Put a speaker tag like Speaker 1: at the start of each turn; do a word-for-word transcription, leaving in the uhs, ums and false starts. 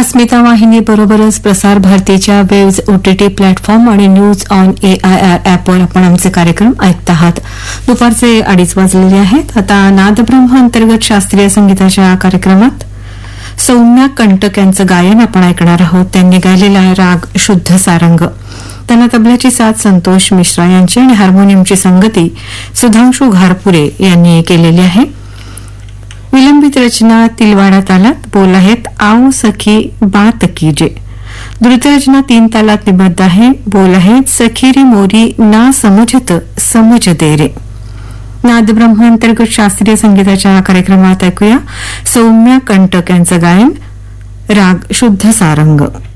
Speaker 1: अस्मिता वाहिनी बरोबरच प्रसार भारतीच्या वेव्ज ओटीटी प्लॅटफॉर्म आणि न्यूज ऑन एआयआर ॲपवर आपण आमचे कार्यक्रम ऐकत आहात. दुपारचे अडीच वाजलेले आहेत. आता नादब्रह्म अंतर्गत शास्त्रीय संगीताच्या कार्यक्रमात सौम्या कंटक यांचं गायन आपण ऐकणार आहोत. त्यांनी गायलेला राग शुद्ध सारंग. त्यांना तबल्याची साथ संतोष मिश्रा यांची आणि हार्मोनियमची संगती सुधांशू घारपुरे यांनी केलेली आहे. विलंबित रचना तिलवाडा तालात. बोल आहेत आओ सखी बात कीजे. द्रुत रचना तीन तालात निबद्ध आहे. बोल आहेत सखीरी मोरी ना समजत समज दे रे. नादब्रह्म अंतर्गत शास्त्रीय संगीताच्या कार्यक्रमात ऐकूया सौम्या कंटक यांचं गायन राग शुद्ध सारंग.